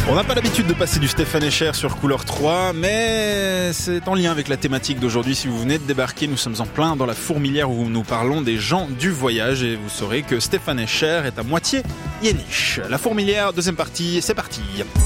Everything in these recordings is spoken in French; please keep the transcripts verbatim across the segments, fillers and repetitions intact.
On n'a pas l'habitude de passer du Stéphane Echer sur Couleur trois, mais c'est en lien avec la thématique d'aujourd'hui. Si vous venez de débarquer, nous sommes en plein dans la fourmilière où nous parlons des gens du voyage et vous saurez que Stéphane Echer est à moitié yéniche. La fourmilière, deuxième partie, c'est parti.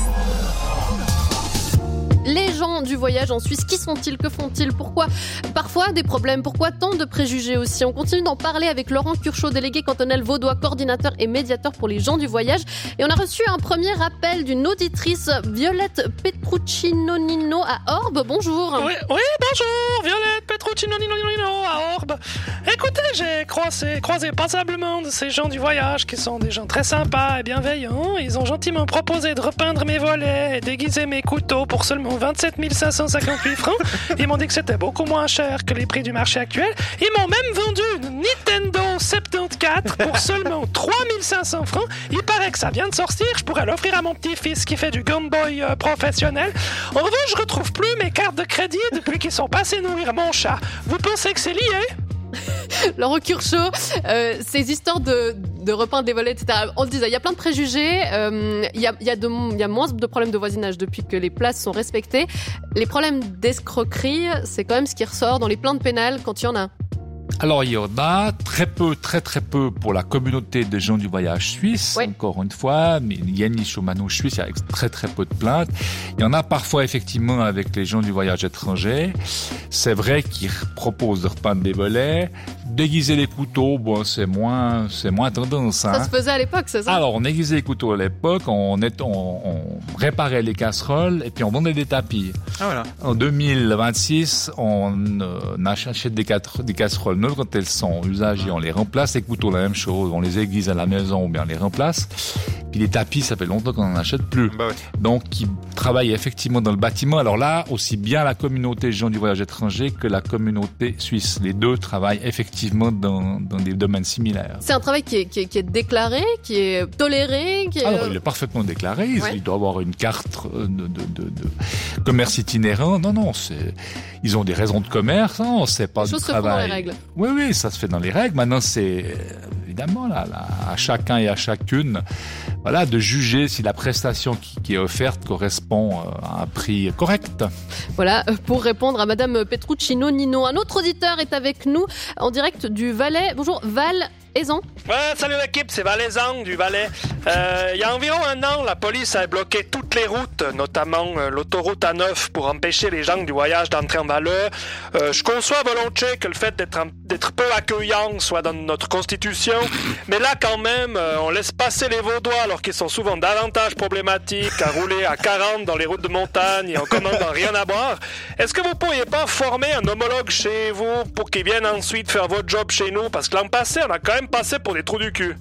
Les gens du voyage en Suisse, qui sont-ils? Que font-ils? Pourquoi parfois des problèmes? Pourquoi tant de préjugés aussi? On continue d'en parler avec Laurent Curchot, délégué cantonal vaudois, coordinateur et médiateur pour les gens du voyage. Et on a reçu un premier appel d'une auditrice, Violette Petruccinonino à Orbe. Bonjour. Oui, oui, bonjour, Violette Petruccinonino à Orbe. Écoutez, j'ai croisé, croisé passablement de ces gens du voyage qui sont des gens très sympas et bienveillants. Ils ont gentiment proposé de repeindre mes volets et déguiser mes couteaux pour seulement vingt-sept mille cinq cent cinquante-huit francs. Ils m'ont dit que c'était beaucoup moins cher que les prix du marché actuel. Ils m'ont même vendu une Nintendo soixante-quatorze pour seulement trois mille cinq cents francs. Il paraît que ça vient de sortir. Je pourrais l'offrir à mon petit-fils qui fait du Game Boy euh, professionnel. En revanche, je retrouve plus mes cartes de crédit depuis qu'ils sont passés nourrir mon chat. Vous pensez que c'est lié? Laurent Curchot, euh, ces histoires de, de repeindre des volets, et cetera. On le disait, il y a plein de préjugés, il euh, y, a, y, a y a moins de problèmes de voisinage depuis que les places sont respectées. Les problèmes d'escroquerie, c'est quand même ce qui ressort dans les plaintes pénales quand il y en a. Alors, il y en a très peu, très très peu pour la communauté des gens du voyage suisse, oui. Encore une fois, mais Yéniche ou Manouche suisse, il y a très très peu de plaintes. Il y en a parfois effectivement avec les gens du voyage étranger. C'est vrai qu'ils proposent de repeindre des volets. Déguiser les couteaux, bon, c'est moins, c'est moins tendance, hein. Ça se faisait à l'époque, c'est ça? Alors, on aiguisait les couteaux à l'époque, on, est, on, on réparait les casseroles et puis on vendait des tapis. Ah, voilà. En deux mille vingt-six, on euh, achète des, quatre, des casseroles neuves quand elles sont usagées, on les remplace. Les couteaux, la même chose, on les aiguise à la maison ou bien on les remplace. Puis les tapis, ça fait longtemps qu'on n'en achète plus. Bah ouais. Donc, ils travaillent effectivement dans le bâtiment. Alors là, aussi bien la communauté des gens du voyage étranger que la communauté suisse. Les deux travaillent effectivement dans, dans des domaines similaires. C'est un travail qui est, qui est, qui est déclaré, qui est toléré, qui est... Alors, il est parfaitement déclaré. Ouais. Il doit avoir une carte de, de, de, de commerce itinérant. Non, non, c'est, ils ont des raisons de commerce. Non, c'est pas du travail. Se font dans les règles. Oui, oui, ça se fait dans les règles. Maintenant, c'est évidemment là, là, à chacun et à chacune, voilà, de juger si la prestation qui, qui est offerte correspond à un prix correct. Voilà, pour répondre à Madame Petruccinonino, un autre auditeur est avec nous en direct du Valais. Bonjour, Val. Aizan. Ouais, salut l'équipe, c'est Valaisan du Valais. Euh, il y a environ un an, la police a bloqué toutes les routes, notamment euh, l'autoroute A neuf, pour empêcher les gens du voyage d'entrer en Valais. Euh, je conçois volontiers que le fait d'être, d'être peu accueillant soit dans notre constitution, mais là quand même, euh, on laisse passer les Vaudois alors qu'ils sont souvent davantage problématiques à rouler à quarante dans les routes de montagne et en commandant rien à boire. Est-ce que vous pourriez pas former un homologue chez vous pour qu'il vienne ensuite faire votre job chez nous? Parce que l'an passé, on a quand même passé pour des trous du cul.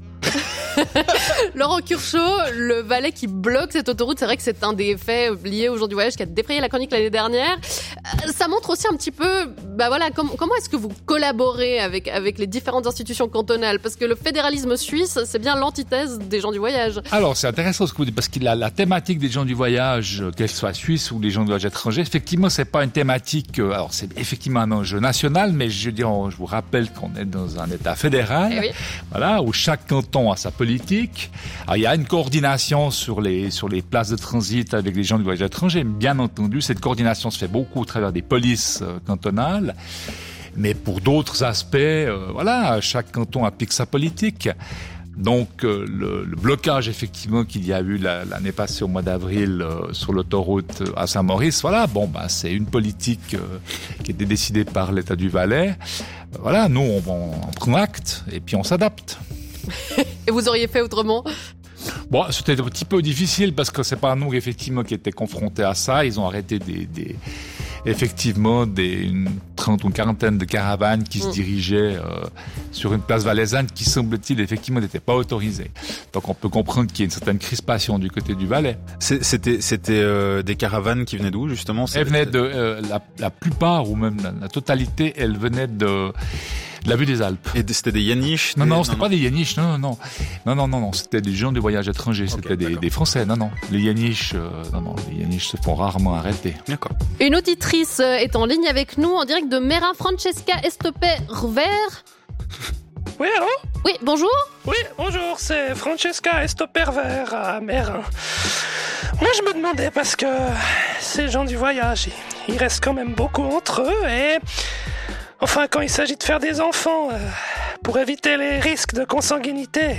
Laurent Curchot, le Valais qui bloque cette autoroute, c'est vrai que c'est un des faits liés au jour du voyage qui a défrayé la chronique l'année dernière. Ça montre aussi un petit peu, bah voilà, com- comment est-ce que vous collaborez avec, avec les différentes institutions cantonales? Parce que le fédéralisme suisse, c'est bien l'antithèse des gens du voyage. Alors, c'est intéressant ce que vous dites, parce que la, la thématique des gens du voyage, qu'elle soit suisse ou des gens du voyage étranger, effectivement, c'est pas une thématique, euh, alors c'est effectivement un enjeu national, mais je veux dire, je vous rappelle qu'on est dans un État fédéral, eh oui. Voilà, où chaque canton a sa politique. Alors, il y a une coordination sur les, sur les places de transit avec les gens du voyage étranger. Bien entendu, cette coordination se fait beaucoup au travers des polices euh, cantonales. Mais pour d'autres aspects, euh, voilà, chaque canton applique sa politique. Donc, euh, le, le blocage, effectivement, qu'il y a eu la, l'année passée au mois d'avril euh, sur l'autoroute à Saint-Maurice, voilà, bon, ben, c'est une politique euh, qui était décidée par l'État du Valais. Euh, voilà, nous, on, on, on prend acte et puis on s'adapte. Et vous auriez fait autrement? Bon, c'était un petit peu difficile parce que c'est pas nous, effectivement, qui étaient confrontés à ça. Ils ont arrêté des, des effectivement, des, une trente ou une quarantaine de caravanes qui mmh. se dirigeaient euh, sur une place valaisanne qui, semble-t-il, effectivement, n'était pas autorisée. Donc, on peut comprendre qu'il y a une certaine crispation du côté du Valais. C'est, c'était c'était euh, des caravanes qui venaient d'où, justement? Elles venaient de... Euh, la, la plupart, ou même la, la totalité, elles venaient de... de la vue des Alpes. Et c'était des Yéniches? Non, non, c'était non, pas non. des Yéniches, non, non, non, non, non, non, c'était des gens du voyage étranger, okay, c'était des, des Français, non, non. Les Yéniches, euh, non, non, les Yéniches se font rarement arrêter. D'accord. Une auditrice est en ligne avec nous, en direct de Mérin, Francesca Estoper-Vert. Oui, allô? Oui, bonjour. Oui, bonjour, c'est Francesca Estoper-Vert à Mérin. Moi, je me demandais parce que ces gens du voyage, ils, ils restent quand même beaucoup entre eux et... Enfin, quand il s'agit de faire des enfants, euh, pour éviter les risques de consanguinité,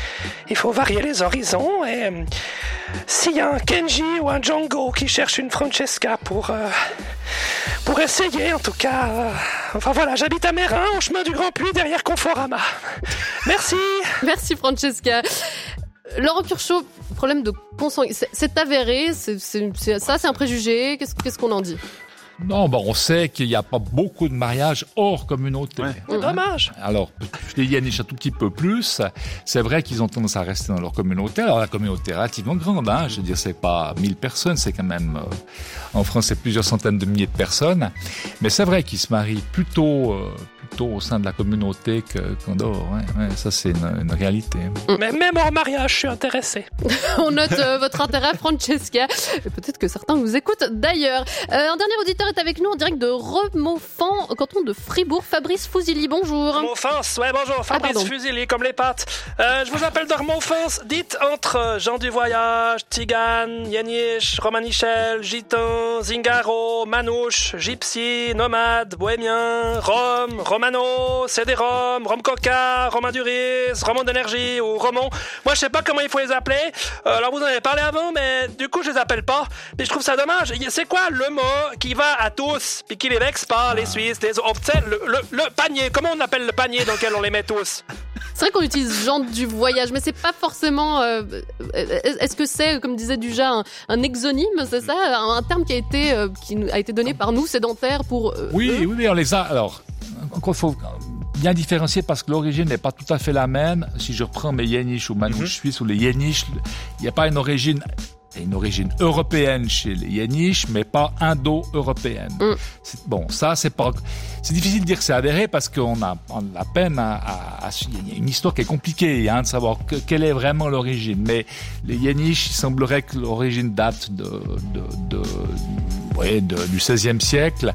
il faut varier les horizons et... Euh, s'il y a un Kenji ou un Django qui cherche une Francesca pour... Euh, pour essayer, en tout cas... Euh, enfin voilà, j'habite à Mérin, au chemin du Grand Puy, derrière Conforama. Merci. Merci Francesca. Laurent Curchod, problème de consanguinité, c'est, c'est avéré, c'est, c'est, c'est, ça c'est un préjugé, qu'est-ce, qu'est-ce qu'on en dit ? Non, bon, on sait qu'il n'y a pas beaucoup de mariages hors communauté. Ouais. C'est dommage. Alors, les Yaniches un tout petit peu plus. C'est vrai qu'ils ont tendance à rester dans leur communauté. Alors, la communauté est relativement grande, hein. Je veux dire, c'est pas mille personnes, c'est quand même, euh, en France, c'est plusieurs centaines de milliers de personnes. Mais c'est vrai qu'ils se marient plutôt, euh, plutôt au sein de la communauté que, qu'en dehors. Ouais, ouais, ça, c'est une, une réalité. Mais même hors mariage, je suis intéressé. On note euh, votre intérêt, Francesca. Et peut-être que certains vous écoutent d'ailleurs. Euh, un dernier auditeur est avec nous en direct de Remoffan, canton de Fribourg. Fabrice Fouzili, bonjour. Remoffans, ouais, bonjour. Fabrice ah, Fouzili, comme les pattes. Euh, je vous appelle de Remoffans. Dites entre gens du voyage, Tzigane, Yaniche, Romanichel, Gitan, Zingaro, Manouche, Gypsy, Nomade, Bohémien, Rome, Romano, Cédérom, Rome Coca, Romain Duris, Roman d'énergie ou Romon. Moi, je sais pas comment il faut les appeler. Euh, alors, vous en avez parlé avant, mais du coup, je les appelle pas. Mais je trouve ça dommage. C'est quoi le mot qui va à tous et qui les vexe pas, les Suisses, les autres, le, le, le panier, comment on appelle le panier dans lequel on les met tous? C'est vrai qu'on utilise gens du voyage, mais c'est pas forcément... Euh, est-ce que c'est, comme disait Dujas, un, un exonyme, c'est ça? Un, un terme qui a été, euh, qui a été donné par nous, sédentaires, pour... Euh, oui, eux. oui, oui, on les a... Alors, encore, il faut bien différencier parce que l'origine n'est pas tout à fait la même. Si je reprends mes Yaniches ou Manouches mm-hmm. suisses ou les Yaniches, il n'y a pas une origine... Il y a une origine européenne chez les Yaniches, mais pas indo-européenne. Mm. C'est, bon, ça, c'est pas, c'est difficile de dire que c'est avéré parce qu'on a, on a peine à, à, à, il y a une histoire qui est compliquée, hein, de savoir que, quelle est vraiment l'origine. Mais les Yaniches, il semblerait que l'origine date de, de, de, ouais, de du seizième siècle,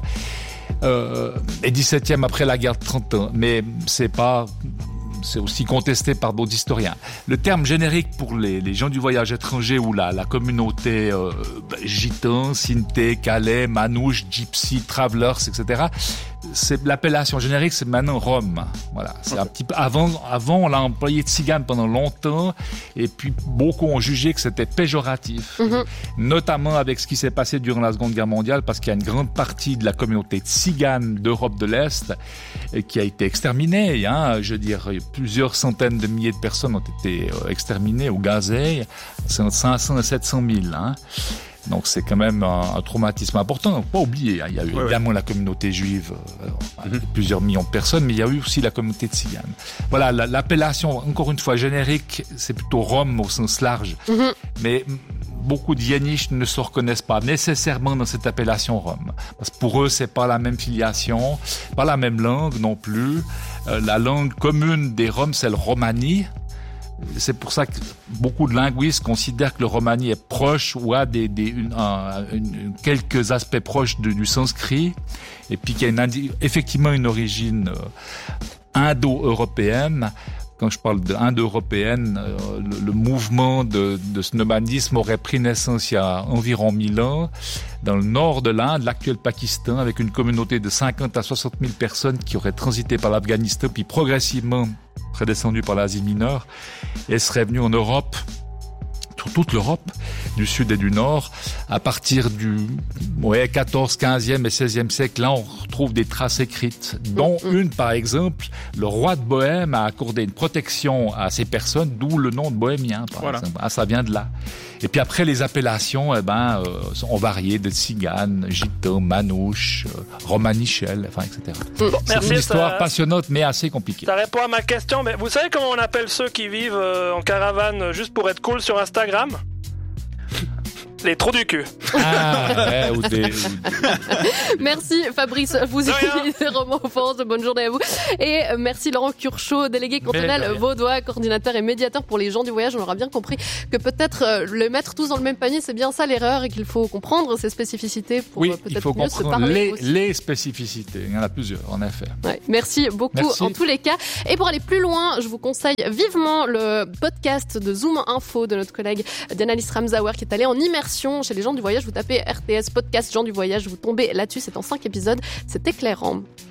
euh, et dix-septième après la guerre de trente ans. Mais c'est pas, c'est aussi contesté par d'autres historiens. Le terme générique pour les, les gens du voyage étranger ou la, la communauté euh, gitan, Sinté, Calais, Manouche, Gypsy, Travelers, et cetera. C'est l'appellation générique, c'est maintenant Rome. Voilà. C'est okay. un petit peu avant. Avant, on l'a employé tzigane pendant longtemps, et puis beaucoup ont jugé que c'était péjoratif, mm-hmm. notamment avec ce qui s'est passé durant la Seconde Guerre mondiale, parce qu'il y a une grande partie de la communauté tzigane d'Europe de l'Est qui a été exterminée. Hein. Je veux dire, plusieurs centaines de milliers de personnes ont été exterminées ou gazées. C'est entre cinq cents et sept cent mille. Hein. Donc c'est quand même un, un traumatisme important. Il ne faut pas oublier, hein. Il y a eu ouais, évidemment ouais. la communauté juive, euh, mm-hmm. plusieurs millions de personnes, mais il y a eu aussi la communauté tzigane. Voilà, la, l'appellation, encore une fois, générique, c'est plutôt Rome au sens large. Mm-hmm. Mais beaucoup de Yaniches ne se reconnaissent pas nécessairement dans cette appellation Rome. Parce que pour eux, c'est pas la même filiation, pas la même langue non plus. Euh, la langue commune des Roms, c'est le romani. C'est pour ça que beaucoup de linguistes considèrent que le romani est proche ou a des, des, une, un, une, quelques aspects proches de, du sanskrit, et puis qu'il y a une, effectivement une origine euh, indo-européenne. Quand je parle d'indo-européenne, euh, le, le mouvement de, de ce nomadisme aurait pris naissance il y a environ mille ans dans le nord de l'Inde, l'actuel Pakistan, avec une communauté de cinquante à soixante mille personnes qui auraient transité par l'Afghanistan, puis progressivement redescendu par l'Asie mineure, et seraient venus en Europe, sur toute l'Europe, du sud et du nord, à partir du ouais, quatorzième, quinzième et seizième siècle. Là, on retrouve des traces écrites, dont mmh. une, par exemple, le roi de Bohême a accordé une protection à ces personnes, d'où le nom de bohémien, par voilà. exemple. Ah, ça vient de là. Et puis après, les appellations, eh ben, euh, ont varié de tzigane, gitan, manouche, euh, romanichel, enfin, et cetera. Bon, c'est merci, une histoire ça... passionnante, mais assez compliquée. Ça répond à ma question, mais vous savez comment on appelle ceux qui vivent euh, en caravane juste pour être cool sur Instagram? Les trous du cul. Ah, ouais, ou des, ou des... Merci Fabrice, vous utilisez Remoffans, bonne journée à vous. Et merci Laurent Curchod, délégué cantonal vaudois, coordinateur et médiateur pour les gens du voyage. On aura bien compris que peut-être euh, le mettre tous dans le même panier, c'est bien ça l'erreur, et qu'il faut comprendre ces spécificités pour oui, euh, peut-être il faut mieux se parler les, aussi. les spécificités, il y en a plusieurs en effet. Ouais, merci beaucoup merci. En tous les cas. Et pour aller plus loin, je vous conseille vivement le podcast de Zoom Info de notre collègue Diana Liss Ramzawer qui est allée en immersion version chez les gens du voyage. Vous tapez R T S podcast gens du voyage, vous tombez là-dessus. C'est en cinq épisodes. C'est éclairant.